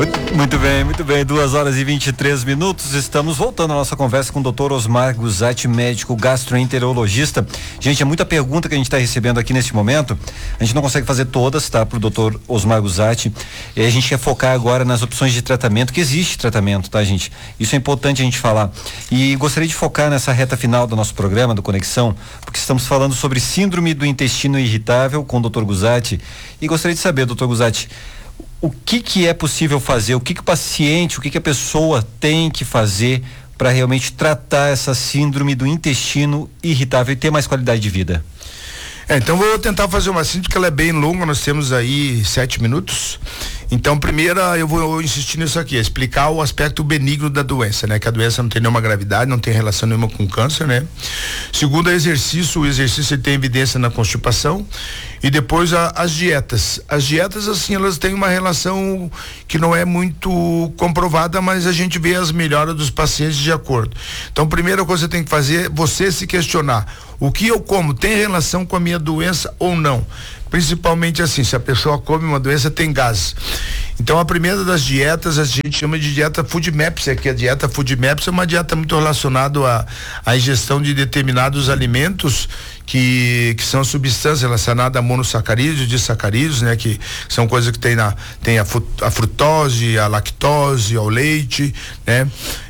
Muito bem, 2h23. Estamos voltando à nossa conversa com o Dr. Osmar Guzatti, médico gastroenterologista. Gente, é muita pergunta que a gente está recebendo aqui neste momento. A gente não consegue fazer todas, tá? Pro Dr. Osmar Guzatti. E a gente quer focar agora nas opções de tratamento, que existe tratamento, tá, gente? Isso é importante a gente falar. E gostaria de focar nessa reta final do nosso programa, do Conexão, porque estamos falando sobre síndrome do intestino irritável com o Dr. Guzatti. E gostaria de saber, Dr. Guzatti, o que é possível fazer, o que o paciente, o que a pessoa tem que fazer para realmente tratar essa síndrome do intestino irritável e ter mais qualidade de vida? Então vou tentar fazer uma síntese, porque ela é bem longa, nós temos aí 7 minutos. Então, primeira, eu vou insistir nisso aqui, explicar o aspecto benigno da doença, né? Que a doença não tem nenhuma gravidade, não tem relação nenhuma com câncer, né? Segundo, o exercício ele tem evidência na constipação. E depois as dietas. As dietas, assim, elas têm uma relação que não é muito comprovada, mas a gente vê as melhoras dos pacientes de acordo. Então, a primeira coisa que você tem que fazer é você se questionar: o que eu como tem relação com a minha doença ou não? Principalmente assim, se a pessoa come uma doença, tem gases. Então, a primeira das dietas, a gente chama de dieta FoodMaps, que a dieta FoodMaps é uma dieta muito relacionada à ingestão de determinados alimentos que são substâncias relacionadas a monossacarídeos, disacarídeos, né? Que são coisas que tem a frutose, a lactose, o leite, né?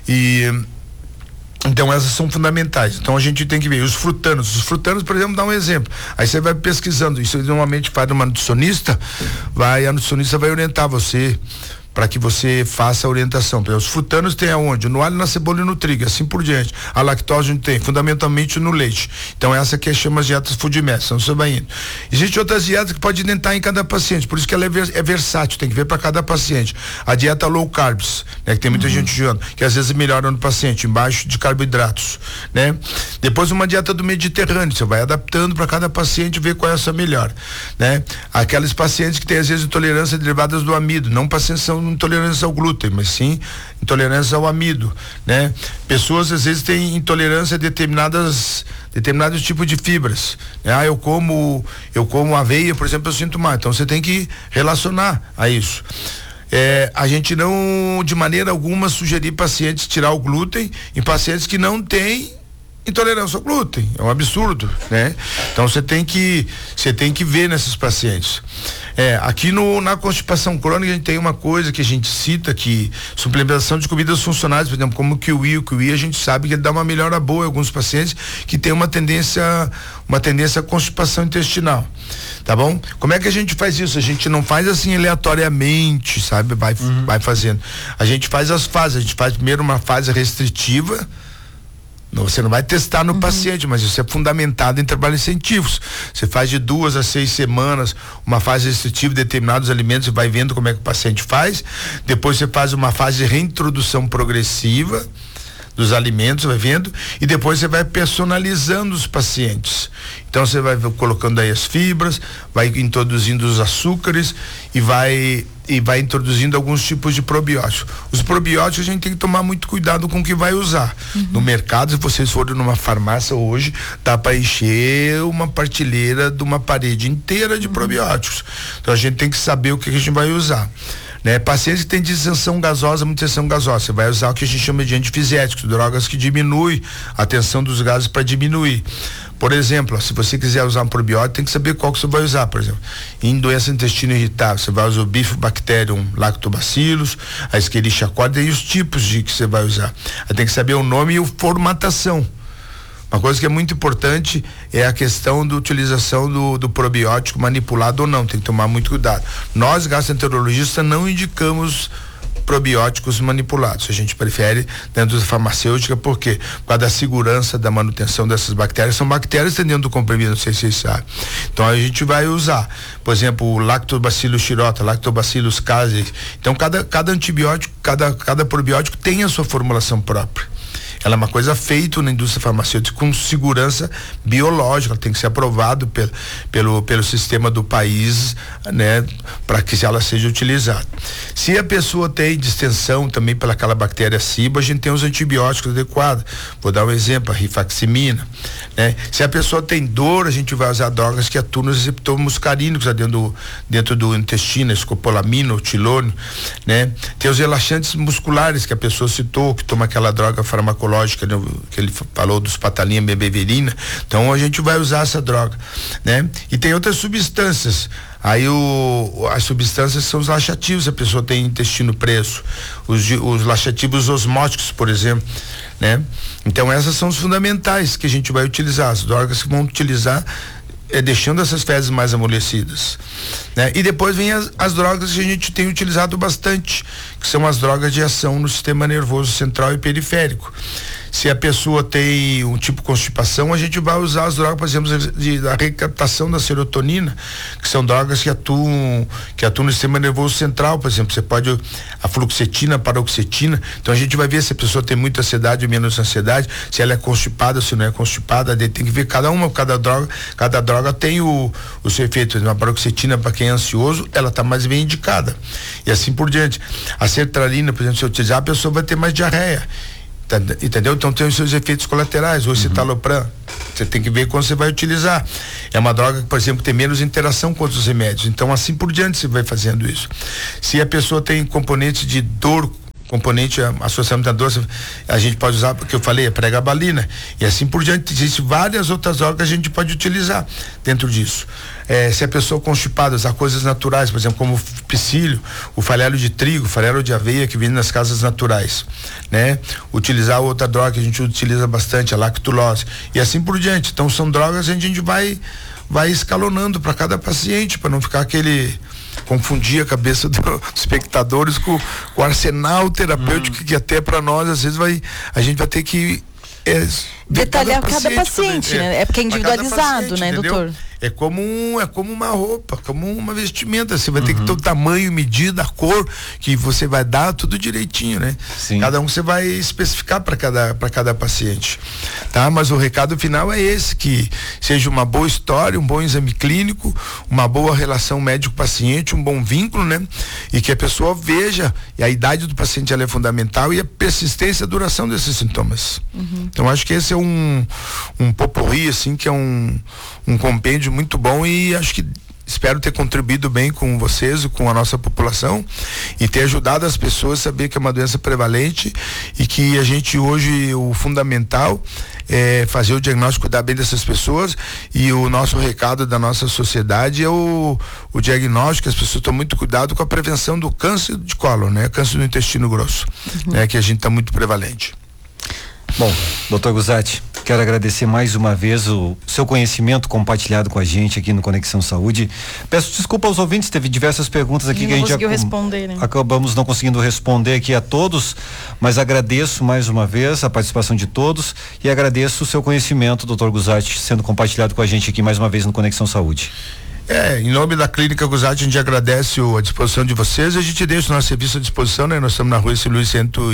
Então essas são fundamentais. Então a gente tem que ver os frutanos, por exemplo, dá um exemplo. Aí você vai pesquisando, isso normalmente faz uma nutricionista, a nutricionista vai orientar você para que você faça a orientação. Os frutanos tem aonde? No alho, na cebola e no trigo, assim por diante. A lactose tem, fundamentalmente no leite. Então essa que chama as dietas FoodMaps, então você vai indo. Existem outras dietas que pode identificar em cada paciente, por isso que ela é versátil, tem que ver para cada paciente. A dieta low carbs, né, que tem muita gente usando, que às vezes melhora no paciente, embaixo de carboidratos, né? Depois uma dieta do Mediterrâneo, você vai adaptando para cada paciente, ver qual é essa melhor, né? Aqueles pacientes que têm às vezes intolerância derivadas do amido, não pacientes são intolerância ao glúten, mas sim intolerância ao amido, né? Pessoas às vezes têm intolerância a determinados tipos de fibras, né? Eu como aveia, por exemplo, eu sinto mal, então você tem que relacionar a isso. A gente não, de maneira alguma, sugerir pacientes tirar o glúten em pacientes que não têm intolerância ao glúten, é um absurdo, né? Então você tem que ver nesses pacientes. Aqui na constipação crônica a gente tem uma coisa que a gente cita, que suplementação de comidas funcionais, por exemplo, como o kiwi a gente sabe que ele dá uma melhora boa em alguns pacientes que tem uma tendência à constipação intestinal, tá bom? Como é que a gente faz isso? A gente não faz assim aleatoriamente, sabe? Vai fazendo. A gente faz as fases, a gente faz primeiro uma fase restritiva. Você não vai testar no paciente, mas isso é fundamentado em trabalhos científicos. Você faz de 2 a 6 semanas uma fase restritiva de determinados alimentos e vai vendo como é que o paciente faz. Depois você faz uma fase de reintrodução progressiva dos alimentos, vai vendo, e depois você vai personalizando os pacientes. Então você vai colocando aí as fibras, vai introduzindo os açúcares e vai introduzindo alguns tipos de probióticos. Os probióticos a gente tem que tomar muito cuidado com o que vai usar. No mercado, se vocês forem numa farmácia hoje, dá para encher uma partilheira de uma parede inteira de probióticos. Então a gente tem que saber o que a gente vai usar, né? Pacientes que têm distensão gasosa, muita tensão gasosa, você vai usar o que a gente chama de antifiséticos, drogas que diminuem a tensão dos gases para diminuir. Por exemplo, se você quiser usar um probiótico, tem que saber qual que você vai usar. Por exemplo, em doença do intestino irritável, você vai usar o Bifidobacterium lactobacillus, a Escherichia coli, e os tipos de que você vai usar. Aí tem que saber o nome e a formatação. Uma coisa que é muito importante é a questão da utilização do probiótico manipulado ou não, tem que tomar muito cuidado. Nós, gastroenterologistas, não indicamos probióticos manipulados, a gente prefere dentro da farmacêutica, porque por causa da segurança da manutenção dessas bactérias, são bactérias dentro do comprimido, não sei se vocês sabem. Então a gente vai usar, por exemplo, o Lactobacillus shirota, Lactobacillus casei. Então cada antibiótico, cada probiótico tem a sua formulação própria. Ela é uma coisa feita na indústria farmacêutica com segurança biológica, ela tem que ser aprovado pelo sistema do país, né, para que ela seja utilizada. Se a pessoa tem distensão também pelaquela bactéria SIBO, a gente tem os antibióticos adequados. Vou dar um exemplo, a rifaximina, né? Se a pessoa tem dor, a gente vai usar drogas que atuam nos receptores muscarínicos dentro do intestino, escopolamina, o tilônio, né? Tem os relaxantes musculares que a pessoa citou, que toma aquela droga farmacológica, né, que ele falou dos Patalinha, bebeverina. Então a gente vai usar essa droga, né? E tem outras substâncias. Aí as substâncias são os laxativos, a pessoa tem intestino preso, os laxativos osmóticos, por exemplo, né? Então essas são os fundamentais que a gente vai utilizar, as drogas que vão utilizar deixando essas fezes mais amolecidas, né? E depois vem as drogas que a gente tem utilizado bastante, que são as drogas de ação no sistema nervoso central e periférico. Se a pessoa tem um tipo de constipação, a gente vai usar as drogas, por exemplo, da recaptação da serotonina, que são drogas que atuam no sistema nervoso central, por exemplo, você pode a fluoxetina, paroxetina. Então a gente vai ver se a pessoa tem muita ansiedade ou menos ansiedade, se ela é constipada, se não é constipada, tem que ver cada droga tem o seu efeito. A paroxetina, para quem é ansioso, ela está mais bem indicada. E assim por diante. A sertralina, por exemplo, se eu utilizar, a pessoa vai ter mais diarreia. Entendeu? Então tem os seus efeitos colaterais, o citalopram. Você tem que ver quando você vai utilizar. É uma droga que, por exemplo, tem menos interação com outros remédios. Então, assim por diante, você vai fazendo isso. Se a pessoa tem componente de dor, associação da dor, a gente pode usar, porque eu falei, a pregabalina, e assim por diante. Existem várias outras drogas que a gente pode utilizar dentro disso. Se a pessoa constipada, usar coisas naturais, por exemplo, como o psyllium, o farelo de trigo, farelo de aveia, que vem nas casas naturais, né? Utilizar outra droga que a gente utiliza bastante, a lactulose, e assim por diante. Então são drogas que a gente vai escalonando para cada paciente, para não ficar confundir a cabeça dos espectadores com o arsenal terapêutico que até para nós às vezes a gente vai ter que detalhar cada paciente, né? É porque é individualizado, paciente, né, entendeu? Doutor? É como uma roupa, como uma vestimenta. Você vai ter que ter o tamanho, medida, a cor que você vai dar tudo direitinho, né? Sim. Cada um você vai especificar para cada paciente, tá? Mas o recado final é esse, que seja uma boa história, um bom exame clínico, uma boa relação médico-paciente, um bom vínculo, né? E que a pessoa veja, e a idade do paciente ela é fundamental, e a persistência e a duração desses sintomas. Então acho que esse é um potpourri, assim, que é um compêndio muito bom, e acho que espero ter contribuído bem com vocês e com a nossa população e ter ajudado as pessoas a saber que é uma doença prevalente e que a gente hoje, o fundamental é fazer o diagnóstico, cuidar bem dessas pessoas, e o nosso recado da nossa sociedade é o diagnóstico. As pessoas estão muito cuidado com a prevenção do câncer de cólon, né? Câncer do intestino grosso, né? Que a gente está muito prevalente. Bom, doutor Guzatti, quero agradecer mais uma vez o seu conhecimento compartilhado com a gente aqui no Conexão Saúde. Peço desculpa aos ouvintes, teve diversas perguntas aqui que a gente responder, né? Acabamos não conseguindo responder aqui a todos, mas agradeço mais uma vez a participação de todos e agradeço o seu conhecimento, doutor Guzatti, sendo compartilhado com a gente aqui mais uma vez no Conexão Saúde. Em nome da Clínica Guzatti, a gente agradece a disposição de vocês. A gente deixa o nosso serviço à disposição, né? Nós estamos na Rua Luiz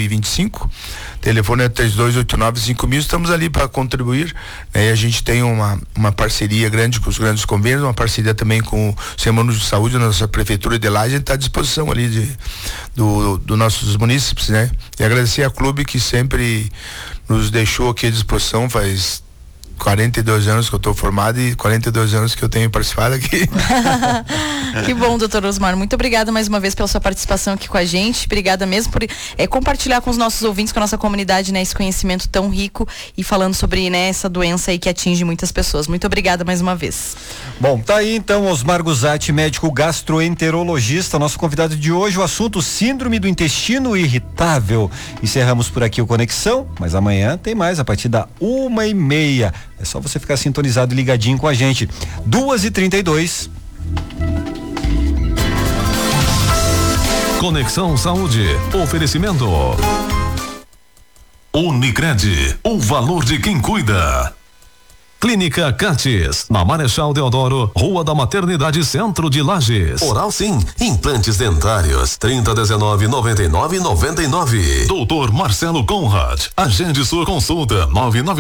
125, telefone é 3289-5000. Estamos ali para contribuir, né? E a gente tem uma parceria grande com os grandes convênios, uma parceria também com o Semana de Saúde, nossa prefeitura de lá. A gente está à disposição ali dos nossos munícipes, né? E agradecer a clube que sempre nos deixou aqui à disposição. Faz 42 anos que eu estou formado e 42 anos que eu tenho participado aqui. Que bom, doutor Osmar. Muito obrigada mais uma vez pela sua participação aqui com a gente. Obrigada mesmo por compartilhar com os nossos ouvintes, com a nossa comunidade, né, esse conhecimento tão rico e falando sobre, né, essa doença aí que atinge muitas pessoas. Muito obrigada mais uma vez. Bom, tá aí então Osmar Guzatti, médico gastroenterologista, nosso convidado de hoje. O assunto síndrome do intestino irritável. Encerramos por aqui o Conexão, mas amanhã tem mais a partir da 1h30. É só você ficar sintonizado e ligadinho com a gente. 2h32. Conexão Saúde. Oferecimento Unicred. O valor de quem cuida. Clínica Cates, na Marechal Deodoro, Rua da Maternidade, Centro de Lages. Oral Sim, implantes dentários, 3019-9999. Doutor Marcelo Conrad, agende sua consulta,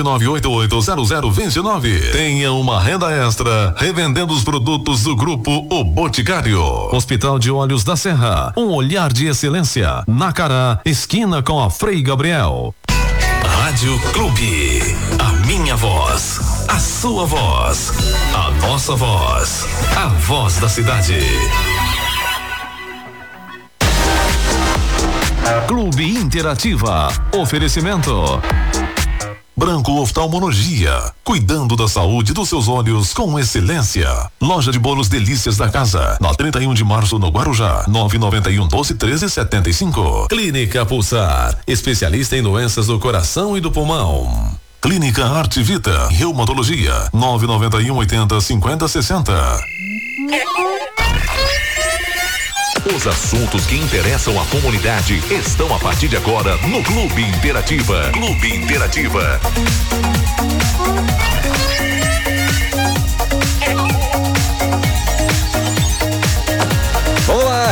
999880029. Tenha uma renda extra, revendendo os produtos do Grupo O Boticário. Hospital de Olhos da Serra, um olhar de excelência, Nacará, esquina com a Frei Gabriel. Rádio Clube, a minha voz, a sua voz, a nossa voz, a voz da cidade. Clube Interativa, oferecimento Branco Oftalmologia, cuidando da saúde dos seus olhos com excelência. Loja de bolos Delícias da Casa, na 31 de março no Guarujá, 991-12-13-75. Clínica Pulsar, especialista em doenças do coração e do pulmão. Clínica Arte Vita, Reumatologia, 991-80-50-60. Os assuntos que interessam a comunidade estão a partir de agora no Clube Interativa. Clube Interativa. Vamos lá,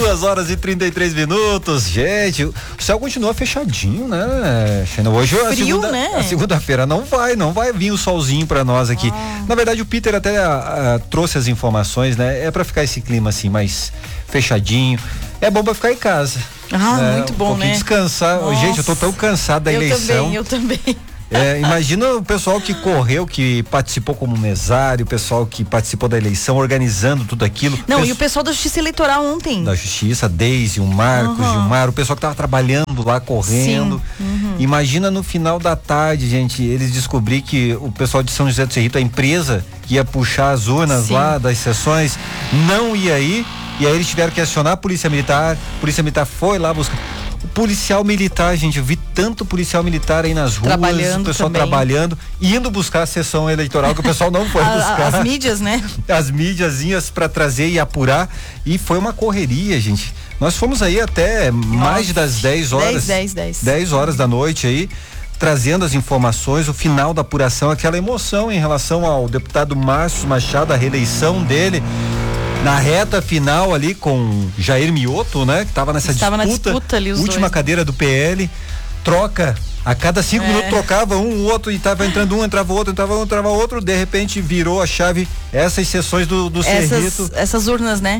2h33. Gente, o céu continua fechadinho, né, Xena? Hoje Frio, né? A segunda-feira não vai vir o solzinho pra nós aqui. Na verdade, o Peter até trouxe as informações, né? É pra ficar esse clima assim, mais fechadinho. É bom pra ficar em casa. Né? Muito bom, né? Descansar. Nossa. Gente, eu tô tão cansado da eleição. Eu também. Imagina o pessoal que correu, que participou como mesário, o pessoal que participou da eleição, organizando tudo aquilo. Não, e o pessoal da Justiça Eleitoral ontem. Da Justiça, Deise, o Marcos, Gilmar, o pessoal que tava trabalhando lá, correndo. Imagina no final da tarde, gente, eles descobriram que o pessoal de São José do Cerrito, a empresa que ia puxar as urnas lá das sessões, não ia ir, e aí eles tiveram que acionar a Polícia Militar foi lá buscar. Policial militar, gente, eu vi tanto policial militar aí nas ruas, o pessoal trabalhando, indo buscar a sessão eleitoral que o pessoal não foi buscar. As mídias, né? As mídiazinhas para trazer e apurar, e foi uma correria, gente. Nós fomos aí até mais das 10 horas. 10 horas da noite aí, trazendo as informações, o final da apuração, aquela emoção em relação ao deputado Márcio Machado, a reeleição dele. Na reta final ali com Jair Mioto, né? Que estava nessa disputa ali, última dois. Cadeira do PL, troca, a cada 5 minutos trocava o outro, e tava entrando entrava outro, de repente virou a chave, essas sessões do Cerrito. Essas urnas, né?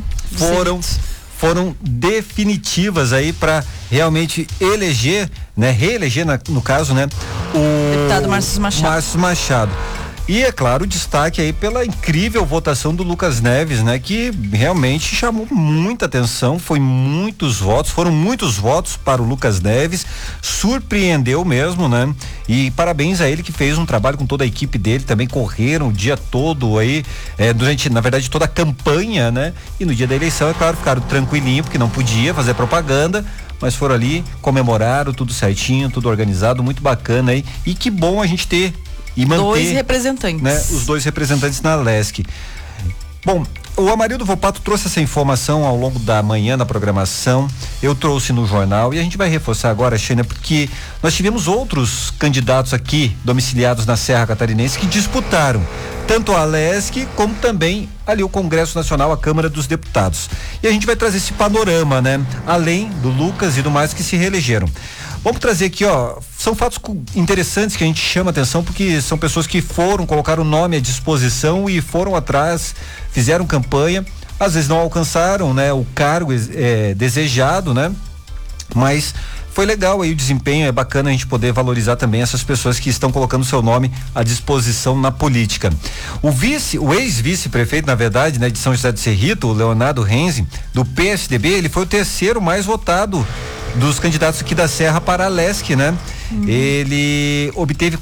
Foram definitivas aí para realmente eleger, né? Reeleger no caso, né? O deputado Márcio Machado. E é claro, destaque aí pela incrível votação do Lucas Neves, né? Que realmente chamou muita atenção, foram muitos votos para o Lucas Neves, surpreendeu mesmo, né? E parabéns a ele que fez um trabalho com toda a equipe dele, também correram o dia todo aí, durante, na verdade, toda a campanha, né? E no dia da eleição, é claro, ficaram tranquilinho, porque não podia fazer propaganda, mas foram ali, comemoraram, tudo certinho, tudo organizado, muito bacana aí, e que bom a gente ter e manter, 2 representantes. Né, os 2 representantes na LESC. Bom, o Amarildo Volpato trouxe essa informação ao longo da manhã na programação, eu trouxe no jornal e a gente vai reforçar agora, Xênia, porque nós tivemos outros candidatos aqui domiciliados na Serra Catarinense que disputaram tanto a LESC como também ali o Congresso Nacional, a Câmara dos Deputados. E a gente vai trazer esse panorama, né? Além do Lucas e do mais que se reelegeram. Vamos trazer aqui, são fatos interessantes que a gente chama atenção, porque são pessoas que colocaram o nome à disposição e foram atrás, fizeram campanha, às vezes não alcançaram, né, o cargo desejado, né? Mas foi legal aí o desempenho, é bacana a gente poder valorizar também essas pessoas que estão colocando seu nome à disposição na política. O ex-vice-prefeito, na verdade, né, de São José do Cerrito, o Leonardo Renzi, do PSDB, ele foi o terceiro mais votado dos candidatos aqui da Serra para a LESC, né? Ele obteve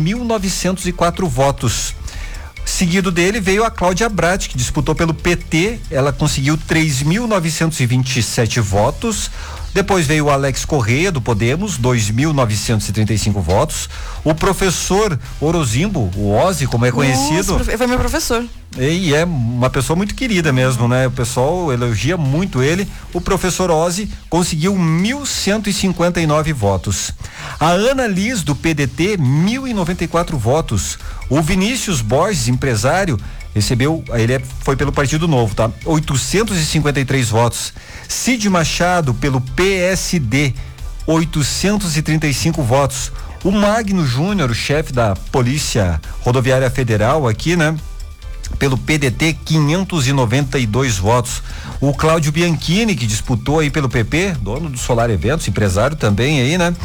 4.904 votos. Seguido dele veio a Cláudia Brat, que disputou pelo PT, ela conseguiu 3.927 votos. Depois veio o Alex Correia, do Podemos, 2.935 votos. O professor Orozimbo, o Ozzy, como é conhecido. Nossa, foi meu professor. E é uma pessoa muito querida mesmo, né? O pessoal elogia muito ele. O professor Ozzy conseguiu 1.159 votos. A Ana Liz, do PDT, 1.094 votos. O Vinícius Borges, empresário, foi pelo Partido Novo, tá? 853 votos. Cid Machado, pelo PSD, 835 votos. O Magno Júnior, o chefe da Polícia Rodoviária Federal aqui, né? Pelo PDT, 592 votos. O Cláudio Bianchini, que disputou aí pelo PP, dono do Solar Eventos, empresário também aí, né?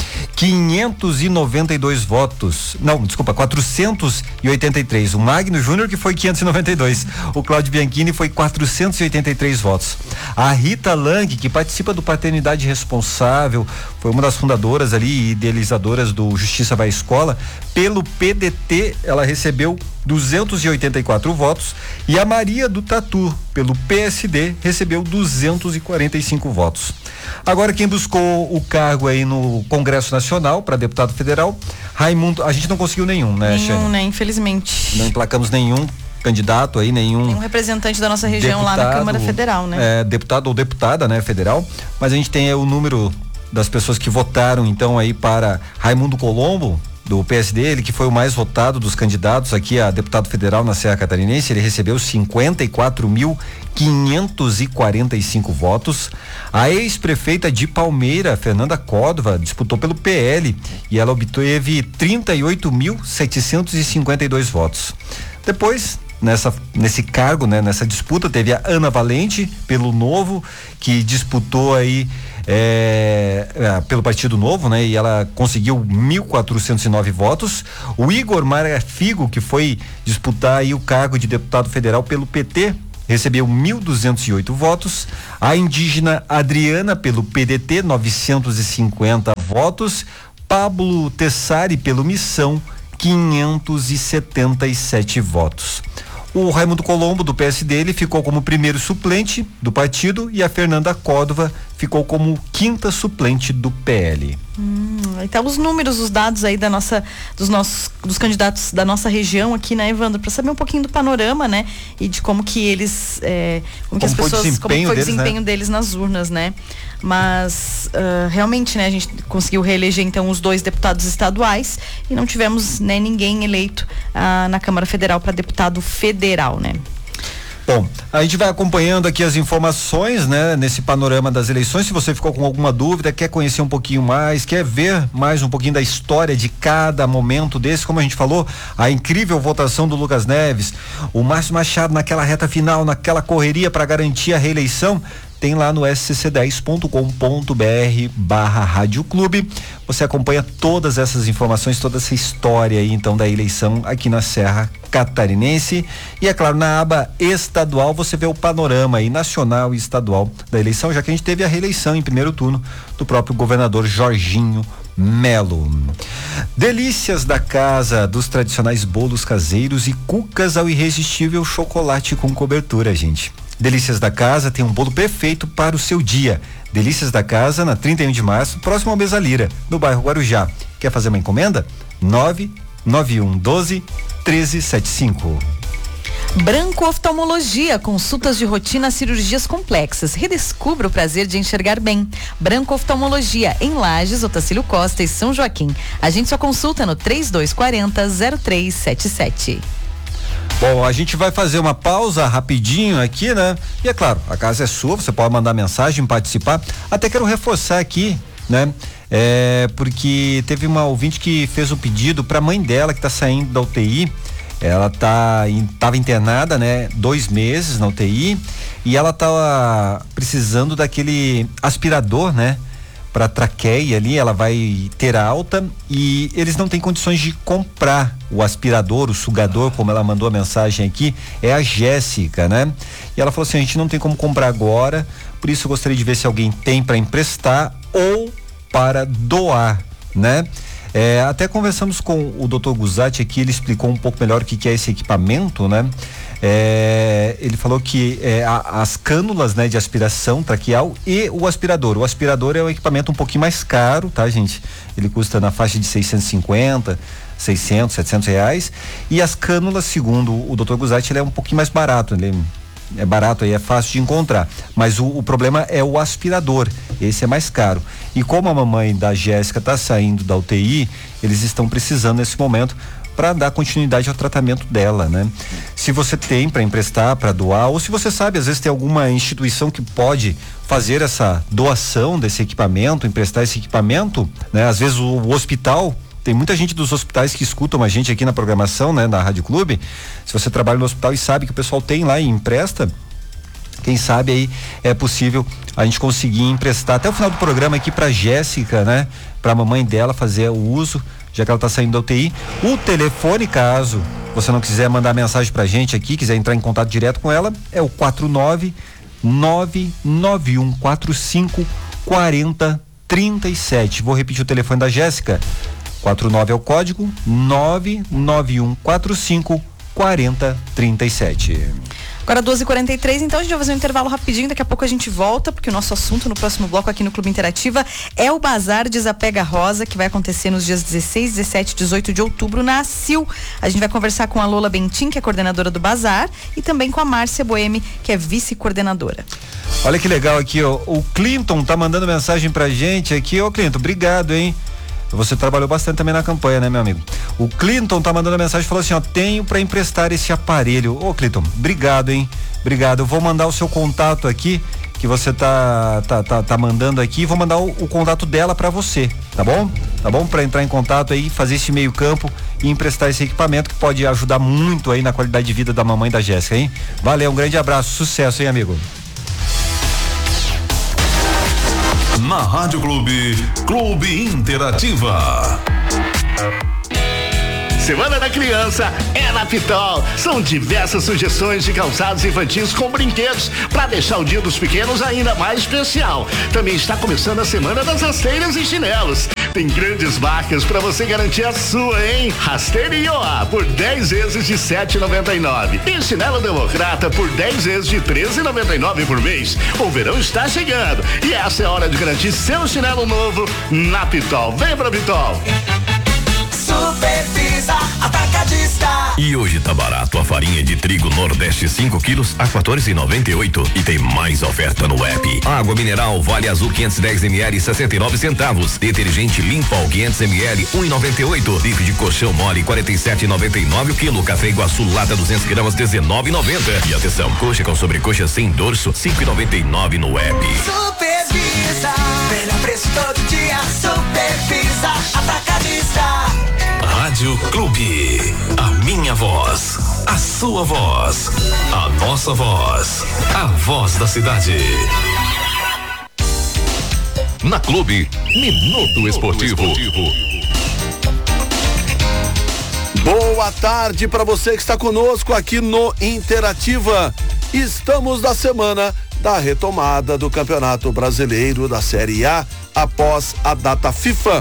592 votos. Não, desculpa, 483. O Magno Júnior, que foi 592. O Cláudio Bianchini foi 483 votos. A Rita Lang, que participa do Paternidade Responsável, foi uma das fundadoras ali e idealizadoras do Justiça Vai à Escola. Pelo PDT, ela recebeu 284 votos, e a Maria do Tatu, pelo PSD, recebeu 245 votos. Agora, quem buscou o cargo aí no Congresso Nacional para deputado federal, Raimundo, a gente não conseguiu nenhum, né, Xênia? Nenhum, né? Infelizmente. Não emplacamos nenhum candidato aí, nenhum representante da nossa região lá na Câmara Federal, né? Deputado ou deputada, né, federal, mas a gente tem o número das pessoas que votaram então aí para Raimundo Colombo, do PSD, ele que foi o mais votado dos candidatos aqui a deputado federal na Serra Catarinense. Ele recebeu 54.545 votos. A ex-prefeita de Palmeira, Fernanda Córdova, disputou pelo PL e ela obteve 38.752 votos. Depois, nesse cargo, né, nessa disputa, teve a Ana Valente pelo Novo, que disputou aí pelo Partido Novo, né? E ela conseguiu 1.409 votos. O Igor Marafigo, que foi disputar aí o cargo de deputado federal pelo PT, recebeu 1.208 votos. A indígena Adriana, pelo PDT, 950 votos. Pablo Tessari, pelo Missão, 577 votos. O Raimundo Colombo, do PSD, ele ficou como primeiro suplente do partido, e a Fernanda Córdova ficou como quinta suplente do PL. Então os números, os dados aí dos candidatos da nossa região aqui, né, Evandro, para saber um pouquinho do panorama, né, e de como que eles, como foi o desempenho deles nas urnas, né? Mas realmente, né, a gente conseguiu reeleger então os 2 deputados estaduais e não tivemos, né, ninguém eleito na Câmara Federal para deputado federal, né? Bom, a gente vai acompanhando aqui as informações, né, nesse panorama das eleições. Se você ficou com alguma dúvida, quer conhecer um pouquinho mais, quer ver mais um pouquinho da história de cada momento desse, como a gente falou, a incrível votação do Lucas Neves, o Márcio Machado naquela reta final, naquela correria para garantir a reeleição, tem lá no scc10.com.br/Rádio Clube. Você acompanha todas essas informações, toda essa história aí, então, da eleição aqui na Serra Catarinense. E, é claro, na aba estadual você vê o panorama aí, nacional e estadual da eleição, já que a gente teve a reeleição em primeiro turno do próprio governador Jorginho Melo. Delícias da casa, dos tradicionais bolos caseiros e cucas ao irresistível chocolate com cobertura, gente. Delícias da Casa tem um bolo perfeito para o seu dia. Delícias da Casa, na 31 de março, próximo ao Mesa Lira, no bairro Guarujá. Quer fazer uma encomenda? 99112-1375. Branco Oftalmologia, consultas de rotina, cirurgias complexas. Redescubra o prazer de enxergar bem. Branco Oftalmologia, em Lages, Otacílio Costa e São Joaquim. Agende sua consulta no 3240-0377. Bom, a gente vai fazer uma pausa rapidinho aqui, né? E é claro, a casa é sua, você pode mandar mensagem, participar. Até quero reforçar aqui, né? Porque teve uma ouvinte que fez um pedido para a mãe dela que tá saindo da UTI. Ela tava internada, né? 2 meses na UTI, e ela tava precisando daquele aspirador, né? Para traqueia ali, ela vai ter alta e eles não têm condições de comprar o aspirador, o sugador, como ela mandou a mensagem aqui, é a Jéssica, né? E ela falou assim, a gente não tem como comprar agora, por isso eu gostaria de ver se alguém tem para emprestar ou para doar, né? Até conversamos com o Dr. Guzatti aqui, ele explicou um pouco melhor o que é esse equipamento, né? Ele falou que as cânulas, né, de aspiração traqueal e o aspirador. O aspirador é um equipamento um pouquinho mais caro, tá, gente? Ele custa na faixa de 650, 600, 700 reais. E as cânulas, segundo o Dr. Guzatti, ele é um pouquinho mais barato. Ele é barato aí, é fácil de encontrar. Mas o problema é o aspirador. Esse é mais caro. E como a mamãe da Jéssica está saindo da UTI, eles estão precisando nesse momento para dar continuidade ao tratamento dela, né? Se você tem para emprestar, para doar, ou se você sabe, às vezes tem alguma instituição que pode fazer essa doação desse equipamento, emprestar esse equipamento, né? Às vezes o hospital, tem muita gente dos hospitais que escutam a gente aqui na programação, né? Na Rádio Clube. Se você trabalha no hospital e sabe que o pessoal tem lá e empresta, quem sabe aí é possível a gente conseguir emprestar até o final do programa aqui para Jéssica, né? Para a mamãe dela fazer o uso, já que ela está saindo da UTI. O telefone, caso você não quiser mandar mensagem pra gente aqui, quiser entrar em contato direto com ela, é o 49991454037. Vou repetir o telefone da Jéssica. 49 é o código, 991454037. Agora 12h43, então a gente vai fazer um intervalo rapidinho, daqui a pouco a gente volta, porque o nosso assunto no próximo bloco aqui no Clube Interativa é o Bazar Desapega Rosa, que vai acontecer nos dias 16, 17 e 18 de outubro na ACIL. A gente vai conversar com a Lola Bentin, que é coordenadora do Bazar, e também com a Márcia Boemi, que é vice-coordenadora. Olha que legal aqui, ó, o Clinton tá mandando mensagem pra gente aqui. Ô Clinton, obrigado, hein? Você trabalhou bastante também na campanha, né, meu amigo? O Clinton tá mandando mensagem, falou assim, ó, tenho para emprestar esse aparelho. Ô, Clinton, obrigado, hein? Obrigado. Eu vou mandar o seu contato aqui, que você tá mandando aqui, vou mandar o contato dela para você, tá bom? Tá bom? Para entrar em contato aí, fazer esse meio campo e emprestar esse equipamento que pode ajudar muito aí na qualidade de vida da mamãe da Jéssica, hein? Valeu, um grande abraço, sucesso, hein, amigo? Na Rádio Clube, Clube Interativa. Semana da Criança é na Pitol. São diversas sugestões de calçados infantis com brinquedos para deixar o Dia dos Pequenos ainda mais especial. Também está começando a Semana das Rasteiras e Chinelos. Tem grandes marcas para você garantir a sua, hein? Rasteira Ioá por 10 vezes de R$ 7,99. E chinelo Democrata por 10 vezes de R$ 13,99 por mês. O verão está chegando e essa é a hora de garantir seu chinelo novo na Pitol. Vem pra Pitol. Supervisa Atacadista. E hoje tá barato a farinha de trigo Nordeste 5 quilos a 14,98 e tem mais oferta no app. Água mineral Vale Azul 510 ml 69 centavos. Detergente Limpol 500 ml 1,98. Bife de colchão mole 47,99 o quilo. Café Iguaçu lata 200 gramas 19,90. E atenção, coxa com sobrecoxa sem dorso 5,99 no app. Supervisa, melhor preço todo dia. Supervisa Atacadista. Rádio Clube, a minha voz, a sua voz, a nossa voz, a voz da cidade. Na Clube, Minuto Esportivo. Boa tarde para você que está conosco aqui no Interativa. Estamos na semana da retomada do Campeonato Brasileiro da Série A após a data FIFA.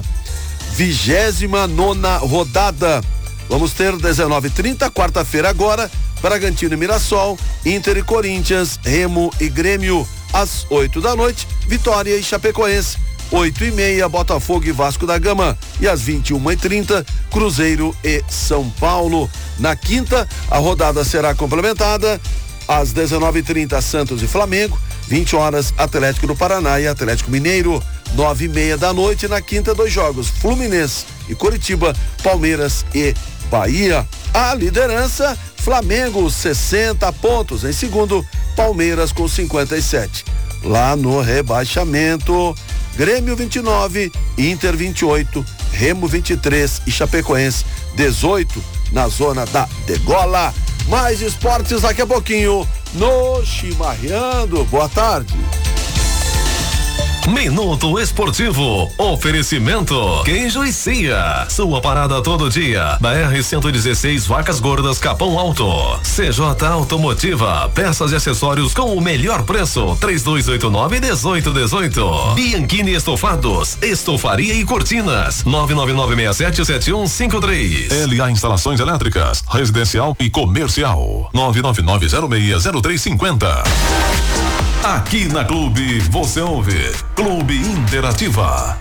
29ª rodada. Vamos ter 19h30, quarta-feira agora, Bragantino e Mirassol, Inter e Corinthians, Remo e Grêmio. Às 8 da noite, Vitória e Chapecoense. 8h30, Botafogo e Vasco da Gama. E às 21h30, Cruzeiro e São Paulo. Na quinta, a rodada será complementada. Às 19h30, Santos e Flamengo. 20 horas, Atlético do Paraná e Atlético Mineiro. 9h30 da noite, na quinta, 2 jogos, Fluminense e Coritiba, Palmeiras e Bahia. A liderança, Flamengo 60 pontos, em segundo, Palmeiras com 57. Lá no rebaixamento, Grêmio 29, Inter 28, Remo 23 e Chapecoense 18 na zona da degola. Mais esportes daqui a pouquinho no Chimarreando. Boa tarde. Minuto Esportivo. Oferecimento Queijo e Cia. Sua parada todo dia. Na R-116 Vacas Gordas Capão Alto. CJ Automotiva. Peças e acessórios com o melhor preço. 3289-1818. Bianchini Estofados. Estofaria e cortinas. 999677153. LA Instalações Elétricas, Residencial e Comercial. 999060350. Aqui na Clube, você ouve Clube Interativa.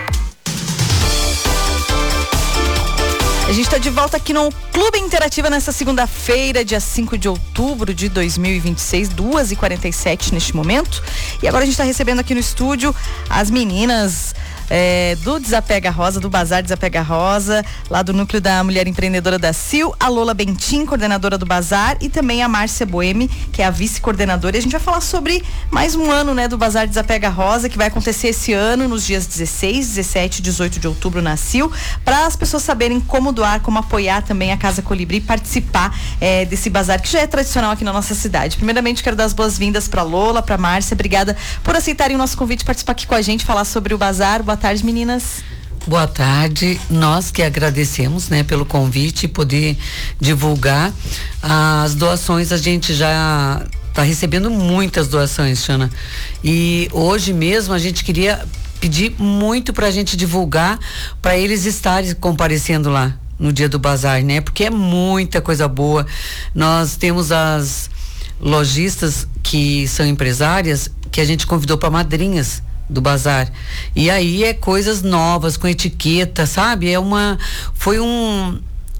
A gente está de volta aqui no Clube Interativa nessa segunda-feira, dia 5 de outubro de 2026, 2h47 neste momento. E agora a gente está recebendo aqui no estúdio as meninas do Desapega Rosa, do Bazar Desapega Rosa, lá do núcleo da Mulher Empreendedora da CIL, a Lola Bentin, coordenadora do Bazar, e também a Márcia Boemi, que é a vice-coordenadora. E a gente vai falar sobre mais um ano, né, do Bazar Desapega Rosa, que vai acontecer esse ano nos dias 16, 17 e 18 de outubro na CIL, para as pessoas saberem como doar, como apoiar também a Casa Colibri e participar desse bazar que já é tradicional aqui na nossa cidade. Primeiramente, quero dar as boas-vindas para Lola, para Márcia. Obrigada por aceitarem o nosso convite de participar aqui com a gente, falar sobre o bazar. Boa tarde, meninas. Boa tarde, nós que agradecemos, né, pelo convite e poder divulgar as doações. A gente já está recebendo muitas doações, Xana, e hoje mesmo a gente queria pedir muito para a gente divulgar, para eles estarem comparecendo lá no dia do bazar, né, porque é muita coisa boa. Nós temos as lojistas que são empresárias que a gente convidou para madrinhas do bazar, e aí é coisas novas com etiqueta, sabe? Foi um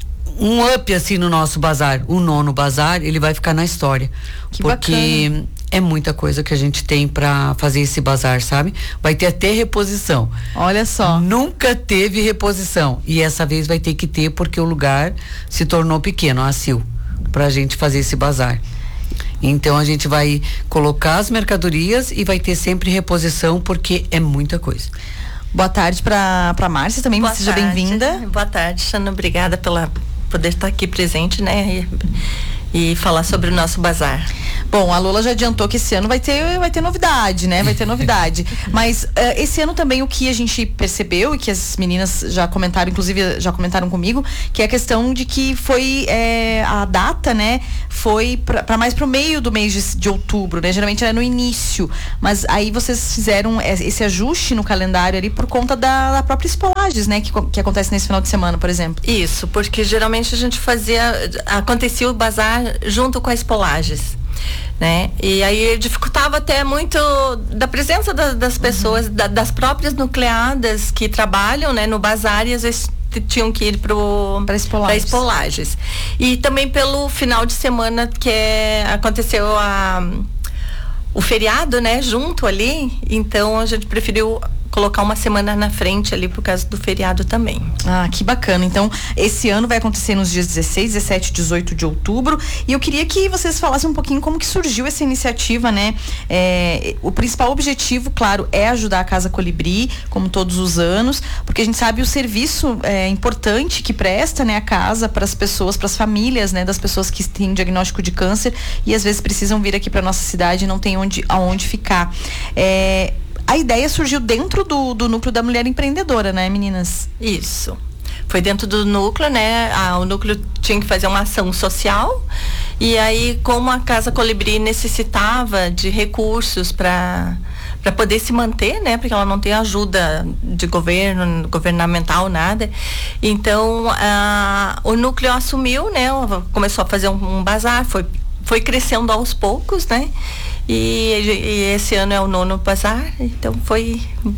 up assim no nosso bazar. O 9º bazar, ele vai ficar na história, que porque bacana. É muita coisa que a gente tem para fazer esse bazar, sabe? Vai ter até reposição. Olha só. Nunca teve reposição, e essa vez vai ter que ter, porque o lugar se tornou pequeno, a CIL, pra gente fazer esse bazar. Então a gente vai colocar as mercadorias e vai ter sempre reposição, porque é muita coisa. Boa tarde para Márcia também, seja bem-vinda. Boa tarde, Xana, obrigada pela poder estar aqui presente, né? E falar sobre o nosso bazar. Bom, a Lola já adiantou que esse ano vai ter novidade, né? Vai ter novidade. Mas esse ano também o que a gente percebeu e que as meninas já comentaram, inclusive já comentaram comigo, que é a questão de que foi a data, né? Foi para mais pro meio do mês de outubro, né? Geralmente era no início, mas aí vocês fizeram esse ajuste no calendário ali por conta da própria Espolages, né? Que acontece nesse final de semana, por exemplo. Isso, porque geralmente a gente acontecia o bazar junto com a Espolages, né? E aí dificultava até muito da presença das pessoas, das próprias nucleadas que trabalham, né, no bazar, e às vezes tinham que ir para Espolages. E também pelo final de semana que aconteceu o feriado, né, junto ali, então a gente preferiu colocar uma semana na frente ali por causa do feriado também. Ah, que bacana. Então, esse ano vai acontecer nos dias 16, 17 e 18 de outubro, e eu queria que vocês falassem um pouquinho como que surgiu essa iniciativa, né? O principal objetivo, claro, é ajudar a Casa Colibri, como todos os anos, porque a gente sabe o serviço importante que presta, né, a casa para as pessoas, para as famílias, né, das pessoas que têm diagnóstico de câncer e às vezes precisam vir aqui para nossa cidade e não tem aonde ficar. A ideia surgiu dentro do núcleo da Mulher Empreendedora, né, meninas? Isso. Foi dentro do núcleo, né? O núcleo tinha que fazer uma ação social, e aí, como a Casa Colibri necessitava de recursos para poder se manter, né? Porque ela não tem ajuda de governo, governamental, nada. Então, o núcleo assumiu, né? Começou a fazer um bazar, foi crescendo aos poucos, né? E esse ano é o 9º bazar, então foi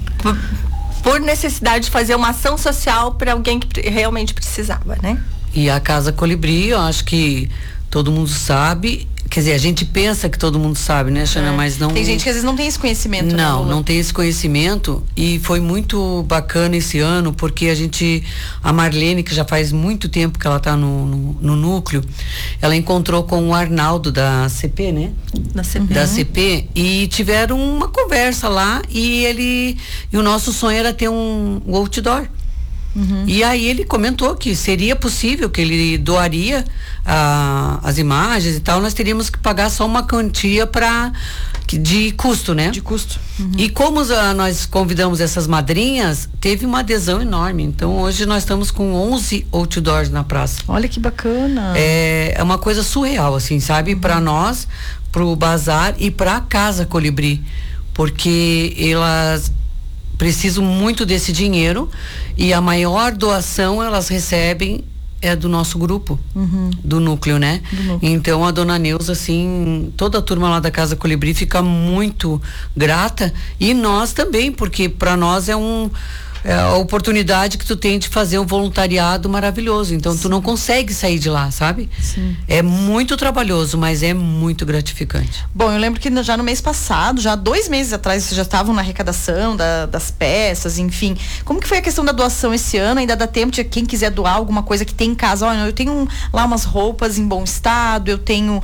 por necessidade de fazer uma ação social para alguém que realmente precisava, né? E a Casa Colibri, eu acho que todo mundo sabe, quer dizer, a gente pensa que todo mundo sabe, né, Xana, mas não... Tem gente que às vezes não tem esse conhecimento. Não tem esse conhecimento, e foi muito bacana esse ano, porque a Marlene, que já faz muito tempo que ela tá no núcleo, ela encontrou com o Arnaldo da CP, né? Da CP, e tiveram uma conversa lá, e o nosso sonho era ter um outdoor. E aí ele comentou que seria possível, que ele doaria as imagens e tal, nós teríamos que pagar só uma quantia para de custo, né? De custo. E como nós convidamos essas madrinhas, teve uma adesão enorme. Então hoje nós estamos com 11 outdoors na praça. Olha que bacana. É uma coisa surreal, assim, sabe? Para nós, pro bazar e pra Casa Colibri, porque elas precisam muito desse dinheiro e a maior doação elas recebem é do nosso grupo, do núcleo, né? Então a dona Neuza, assim, toda a turma lá da Casa Colibri fica muito grata e nós também, porque para nós é a oportunidade que tu tem de fazer um voluntariado maravilhoso. Então tu não consegue sair de lá, sabe? Sim. É muito trabalhoso, mas é muito gratificante. Bom, eu lembro que já no mês passado, já 2 meses atrás, vocês já estavam na arrecadação das peças, enfim. Como que foi a questão da doação esse ano? Ainda dá tempo de quem quiser doar alguma coisa que tem em casa? Olha, eu tenho lá umas roupas em bom estado, eu tenho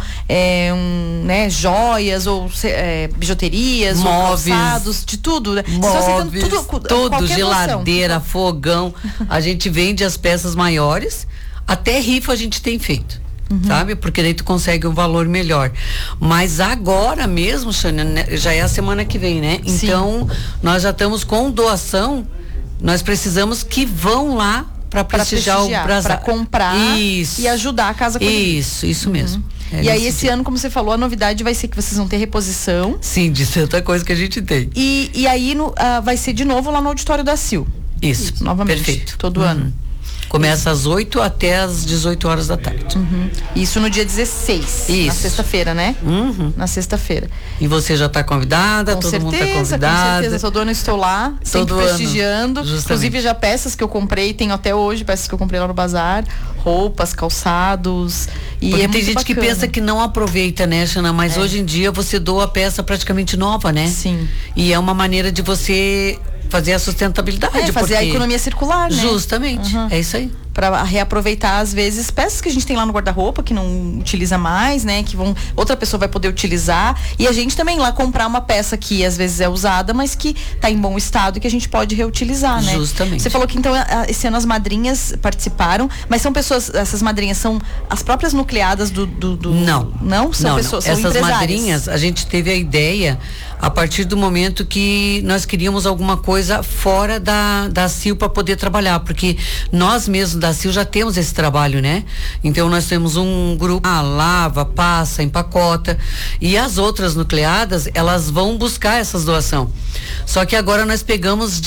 joias ou bijuterias, móveis, ou calçados, de tudo, né? Móveis, tudo, geladeira, doação. fogão. A gente vende as peças maiores, até rifa a gente tem feito. Sabe? Porque daí tu consegue um valor melhor. Mas agora mesmo, Xânia, já é a semana que vem, né? Sim. Então, nós já estamos com doação, nós precisamos que vão lá para prestigiar o bazar. Para comprar e ajudar a Casa Colibri. Isso mesmo. E aí esse ano, como você falou, a novidade vai ser que vocês vão ter reposição. Sim, de tanta coisa que a gente tem. E aí vai ser de novo lá no auditório da Sil. Isso, novamente. Perfeito. Todo ano. Começa às 8 até às 18 horas da tarde. Isso no dia 16. Isso. Na sexta-feira, né? Na sexta-feira. E você já está convidada? Todo mundo está convidado. Com certeza, todo ano estou lá, sempre prestigiando. Justamente. Inclusive já peças que eu comprei, tenho até hoje peças que eu comprei lá no bazar, roupas, calçados. Porque tem gente que pensa que não aproveita, né, Xana? Mas hoje em dia você doa a peça praticamente nova, né? Sim. E é uma maneira de você fazer a sustentabilidade. Fazer a economia circular, né? Justamente, é isso aí. Para reaproveitar, às vezes, peças que a gente tem lá no guarda-roupa, que não utiliza mais, né? Que outra pessoa vai poder utilizar. E a gente também lá comprar uma peça que às vezes é usada, mas que tá em bom estado e que a gente pode reutilizar, né? Justamente. Você falou que então esse ano as madrinhas participaram, mas são pessoas, essas madrinhas são as próprias nucleadas do... Não? São pessoas, são essas empresárias. Madrinhas, a gente teve a ideia a partir do momento que nós queríamos alguma coisa fora da CIL para poder trabalhar, porque nós mesmos da CIL já temos esse trabalho, né? Então nós temos um grupo, lava, passa, empacota, e as outras nucleadas, elas vão buscar essas doações. Só que agora nós pegamos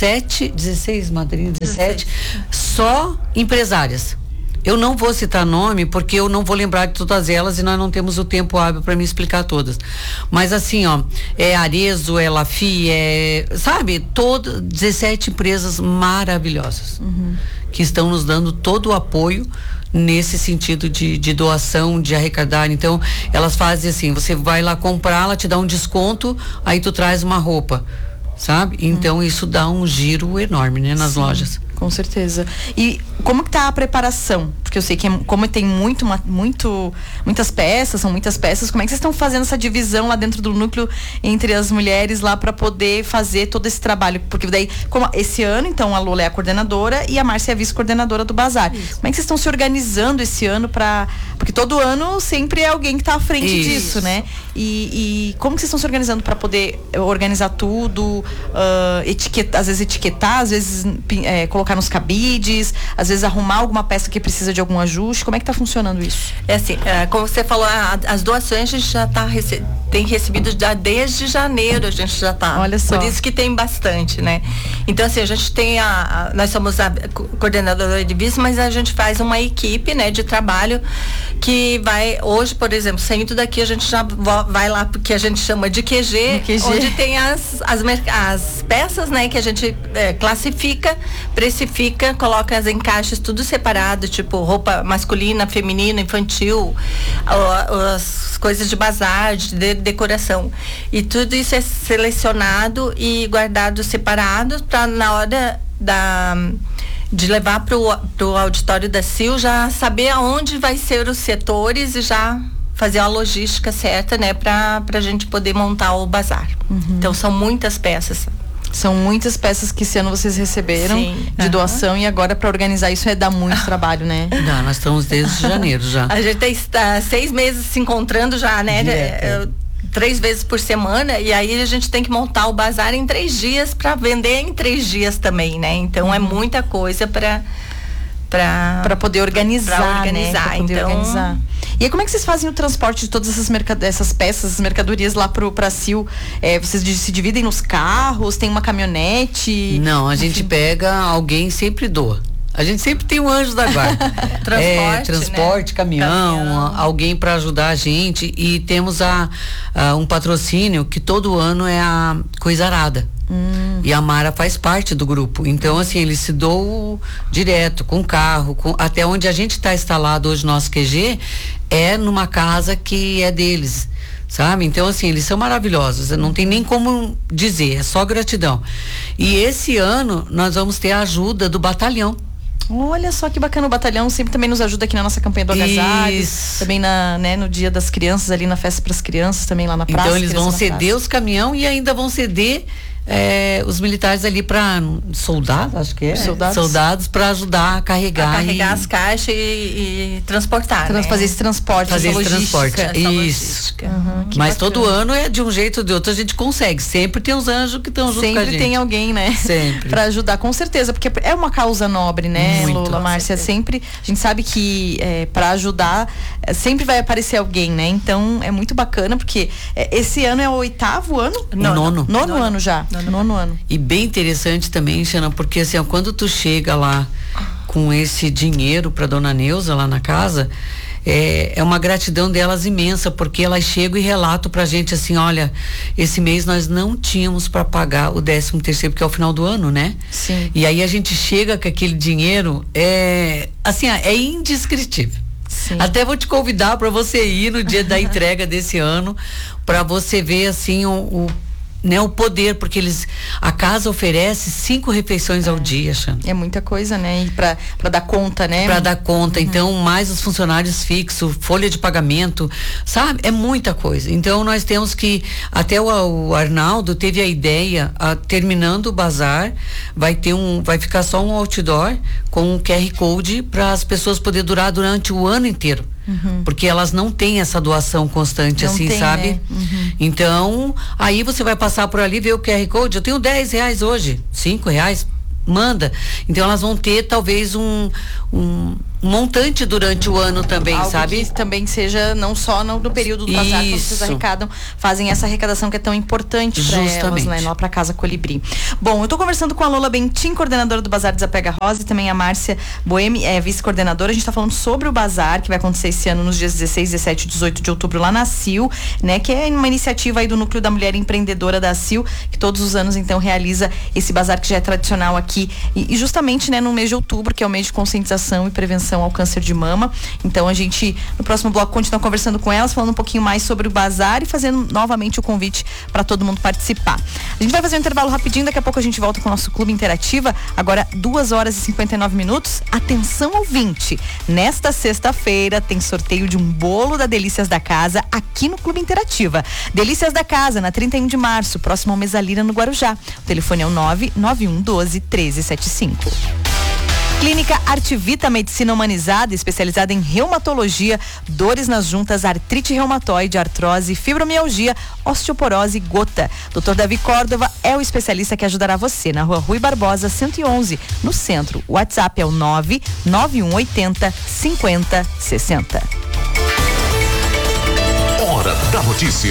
16 madrinhas, 17, só empresárias. Eu não vou citar nome porque eu não vou lembrar de todas elas e nós não temos o tempo hábil para me explicar todas. Mas assim, é Arezzo, é Lafi, sabe? 17 empresas maravilhosas que estão nos dando todo o apoio nesse sentido de doação, de arrecadar. Então, elas fazem assim, você vai lá comprar, ela te dá um desconto, aí tu traz uma roupa, sabe? Então, isso dá um giro enorme, né? Nas lojas. Com certeza. E como que tá a preparação? Porque eu sei que como tem muitas peças, são muitas peças, como é que vocês estão fazendo essa divisão lá dentro do núcleo entre as mulheres lá para poder fazer todo esse trabalho? Porque daí, como esse ano, então, a Lola é a coordenadora e a Márcia é a vice-coordenadora do bazar. Isso. Como é que vocês estão se organizando esse ano porque todo ano sempre é alguém que tá à frente disso, né? E como que vocês estão se organizando para poder organizar tudo, às vezes etiquetar, às vezes colocar nos cabides, às vezes arrumar alguma peça que precisa de algum ajuste? Como é que tá funcionando isso? É assim, como você falou, as doações a gente já tem recebido já desde janeiro, a gente já tá. Olha só. Por isso que tem bastante, né? Então assim, a gente tem nós somos a coordenadora de vice, mas a gente faz uma equipe, né, de trabalho que vai, hoje, por exemplo, saindo daqui a gente já vai lá porque a gente chama de QG, onde tem as peças, né, que a gente classifica, precifica, coloca as encaixes tudo separado, tipo roupa masculina, feminina, infantil, as coisas de bazar, de decoração. E tudo isso é selecionado e guardado separado para na hora de levar pro auditório da CIL já saber aonde vai ser os setores e já fazer a logística certa, né, pra gente poder montar o bazar. Então são muitas peças. São muitas peças que esse ano vocês receberam de doação e agora para organizar isso dá muito trabalho, né? Nós estamos desde janeiro já. A gente está 6 meses se encontrando já, né? 3 vezes por semana, e aí a gente tem que montar o bazar em 3 dias para vender em 3 dias também, né? Então é muita coisa para poder organizar, pra organizar, né? Pra poder organizar. E aí, como é que vocês fazem o transporte de todas essas peças, essas mercadorias lá pra Sil? Vocês se dividem nos carros? Tem uma caminhonete? Não, a gente pega, alguém sempre doa. A gente sempre tem um anjo da guarda. Transporte, né? caminhão, alguém para ajudar a gente. E temos um patrocínio que todo ano é a Coisa Arada. E a Mara faz parte do grupo. Então, assim, eles se doam direto, com carro, até onde a gente está instalado hoje, nosso QG, é numa casa que é deles. Sabe? Então, assim, eles são maravilhosos, não tem nem como dizer, é só gratidão. E esse ano nós vamos ter a ajuda do batalhão. Olha só que bacana, o batalhão sempre também nos ajuda aqui na nossa campanha do agasalho, também no dia das crianças, ali na festa para as crianças, também lá na praça. Então eles vão ceder os caminhão e ainda vão ceder os militares ali para soldados, acho que é. Soldados para ajudar a carregar. Carregar as caixas e transportar. Fazer esse transporte. Fazer esse transporte. Isso. Mas bacana. Todo ano é de um jeito ou de outro a gente consegue. Sempre tem uns anjos que estão junto com a gente. Sempre tem alguém, né? Sempre. Para ajudar, com certeza, porque é uma causa nobre, né, muito, Lula, Márcia? Sempre, a gente sabe que para ajudar sempre vai aparecer alguém, né? Então é muito bacana, porque esse ano é o 8º ano? Nono ano já. Nono ano. E bem interessante também, Xana, porque assim, quando tu chega lá com esse dinheiro para dona Neuza lá na casa, é uma gratidão delas imensa, porque elas chegam e relatam pra gente assim, olha, esse mês nós não tínhamos para pagar o 13º, porque é o final do ano, né? Sim. E aí a gente chega com aquele dinheiro, é indescritível. Sim. Até vou te convidar para você ir no dia da entrega desse ano, para você ver assim o poder, porque a casa oferece 5 refeições ao dia, Xana. É muita coisa, né? E pra dar conta, né? Pra dar conta, então, mais os funcionários fixos, folha de pagamento, sabe? É muita coisa. Então, nós temos que, até o Arnaldo teve a ideia, terminando o bazar, vai ficar só um outdoor com um QR Code para as pessoas poderem durar durante o ano inteiro. Porque elas não têm essa doação constante, não assim, tem, sabe? Né? Então, aí você vai passar por ali, ver o QR Code, eu tenho R$10 hoje, R$5, manda. Então elas vão ter talvez um montante durante o ano também, algo sabe? Que também seja não só no período do bazar, quando vocês arrecadam, fazem essa arrecadação que é tão importante para elas, né? Lá para Casa Colibri. Bom, eu tô conversando com a Lola Bentin, coordenadora do Bazar Desapega Rosa, e também a Márcia Boemi, vice-coordenadora. A gente tá falando sobre o bazar, que vai acontecer esse ano nos dias 16, 17 e 18 de outubro lá na Sil, né? Que é uma iniciativa aí do Núcleo da Mulher Empreendedora da Sil, que todos os anos então realiza esse bazar que já é tradicional aqui e justamente, né, no mês de outubro, que é o mês de conscientização e prevenção ao câncer de mama. Então a gente, no próximo bloco, continua conversando com elas, falando um pouquinho mais sobre o bazar e fazendo novamente o convite para todo mundo participar. A gente vai fazer um intervalo rapidinho, daqui a pouco a gente volta com o nosso Clube Interativa, agora 2h59. Atenção, ouvinte, nesta sexta-feira tem sorteio de um bolo da Delícias da Casa aqui no Clube Interativa. Delícias da Casa, na 31 de março, próximo ao Mesalira, no Guarujá. O telefone é o 99112-1375. Clínica Artivita Medicina Humanizada, especializada em reumatologia, dores nas juntas, artrite reumatoide, artrose, fibromialgia, osteoporose e gota. Dr. Davi Córdova é o especialista que ajudará você na Rua Rui Barbosa 111, no centro. O WhatsApp é o 99180-5060. Hora da notícia.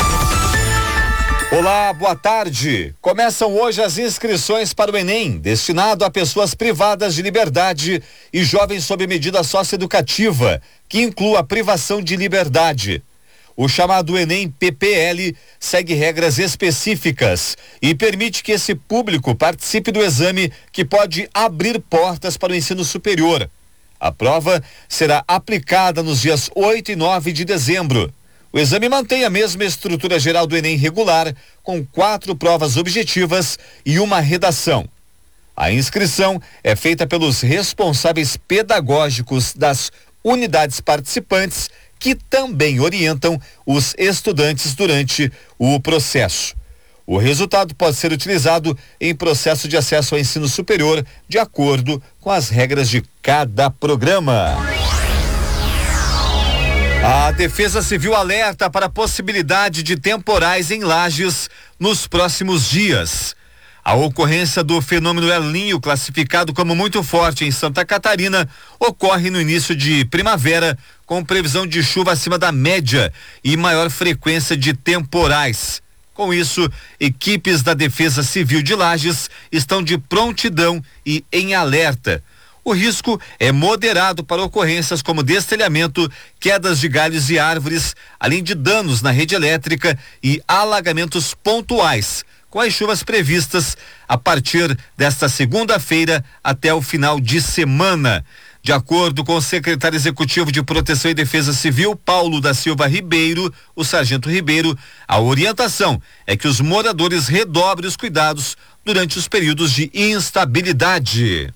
Olá, boa tarde. Começam hoje as inscrições para o Enem, destinado a pessoas privadas de liberdade e jovens sob medida socioeducativa, que inclui a privação de liberdade. O chamado Enem PPL segue regras específicas e permite que esse público participe do exame, que pode abrir portas para o ensino superior. A prova será aplicada nos dias 8 e 9 de dezembro. O exame mantém a mesma estrutura geral do Enem regular, com 4 provas objetivas e uma redação. A inscrição é feita pelos responsáveis pedagógicos das unidades participantes, que também orientam os estudantes durante o processo. O resultado pode ser utilizado em processo de acesso ao ensino superior, de acordo com as regras de cada programa. A Defesa Civil alerta para a possibilidade de temporais em Lages nos próximos dias. A ocorrência do fenômeno El Niño, classificado como muito forte em Santa Catarina, ocorre no início de primavera, com previsão de chuva acima da média e maior frequência de temporais. Com isso, equipes da Defesa Civil de Lages estão de prontidão e em alerta. O risco é moderado para ocorrências como destelhamento, quedas de galhos e árvores, além de danos na rede elétrica e alagamentos pontuais, com as chuvas previstas a partir desta segunda-feira até o final de semana. De acordo com o secretário executivo de Proteção e Defesa Civil, Paulo da Silva Ribeiro, o sargento Ribeiro, a orientação é que os moradores redobrem os cuidados durante os períodos de instabilidade.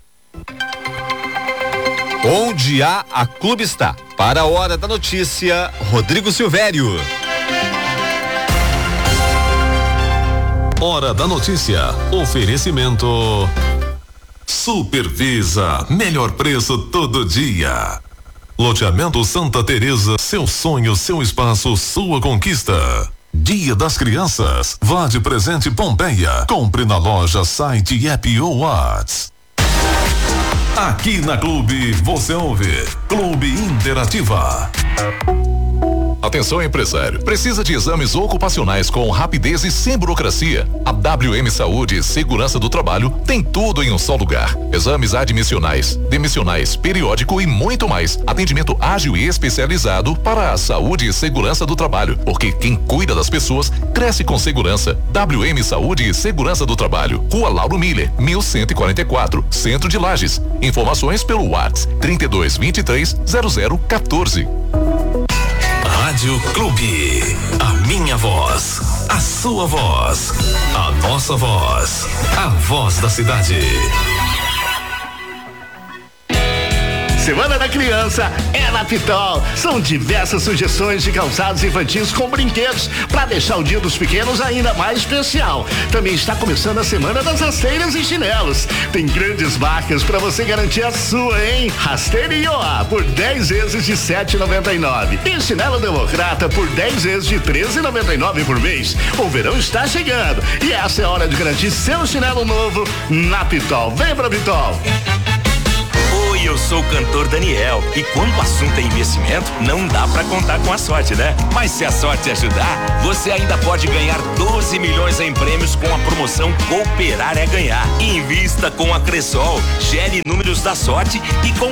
Onde há, a Clube está. Para a hora da notícia, Rodrigo Silvério. Hora da notícia. Oferecimento. Supervisa, melhor preço todo dia. Loteamento Santa Teresa, seu sonho, seu espaço, sua conquista. Dia das Crianças, vá de presente Pompeia. Compre na loja, site e app ou WhatsApp. Aqui na Clube, você ouve Clube Interativa. Atenção, empresário. Precisa de exames ocupacionais com rapidez e sem burocracia? A WM Saúde e Segurança do Trabalho tem tudo em um só lugar. Exames admissionais, demissionais, periódico e muito mais. Atendimento ágil e especializado para a saúde e segurança do trabalho. Porque quem cuida das pessoas cresce com segurança. WM Saúde e Segurança do Trabalho. Rua Lauro Miller, 1144, Centro de Lages. Informações pelo WhatsApp 32230014. Rádio Clube. A minha voz. A sua voz. A nossa voz. A voz da cidade. Semana da Criança é na Pitol. São diversas sugestões de calçados infantis com brinquedos para deixar o Dia dos Pequenos ainda mais especial. Também está começando a Semana das Rasteiras e Chinelos. Tem grandes marcas para você garantir a sua, hein? Rasteira Ioá por 10 vezes de R$ 7,99 e chinelo Democrata por 10 vezes de R$ 13,99 por mês. O verão está chegando e essa é a hora de garantir seu chinelo novo na Pitol. Vem pra Pitol. Oi, eu sou o cantor Daniel e quando o assunto é investimento, não dá pra contar com a sorte, né? Mas se a sorte ajudar, você ainda pode ganhar 12 milhões em prêmios com a promoção Cooperar é Ganhar. Invista com a Cressol, gere números da sorte e com